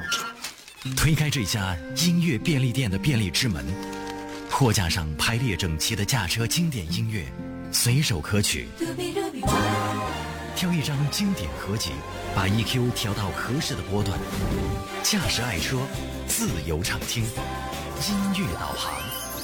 推开这家音乐便利店的便利之门，货架上排列整齐的驾车经典音乐，随手可取。挑一张经典合集，把 EQ 调到合适的波段，驾驶爱车，自由畅听，音乐导航。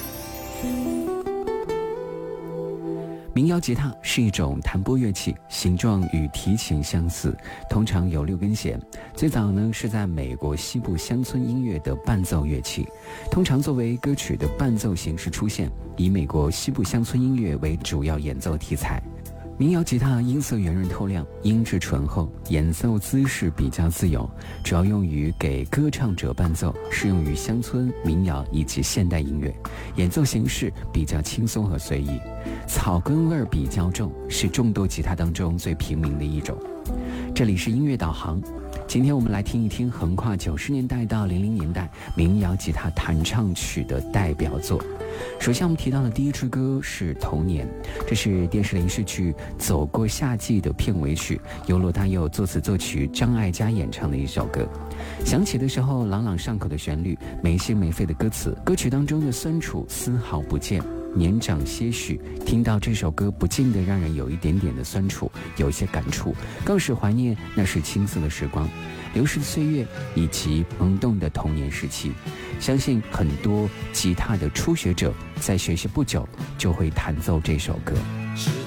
民谣吉他是一种弹拨乐器，形状与提琴相似，通常有6根弦。最早呢是在美国西部乡村音乐的伴奏乐器，通常作为歌曲的伴奏形式出现，以美国西部乡村音乐为主要演奏题材。民谣吉他音色圆润透亮，音质醇厚，演奏姿势比较自由，主要用于给歌唱者伴奏，适用于乡村、民谣以及现代音乐。演奏形式比较轻松和随意，草根味比较重，是众多吉他当中最平民的一种。这里是音乐导航，今天我们来听一听横跨90年代到00年代民谣吉他弹唱曲的代表作。首先我们提到的第一支歌是《童年》，这是电视连续剧《走过夏季》的片尾曲，由罗大佑作词作曲，张艾嘉演唱的一首歌。响起的时候朗朗上口的旋律，没心没肺的歌词，歌曲当中的酸楚丝毫不见。年长些许，听到这首歌不禁的让人有一点点的酸楚，有一些感触，更是怀念那是青涩的时光，流逝的岁月以及萌动的童年时期。相信很多吉他的初学者在学习不久就会弹奏这首歌。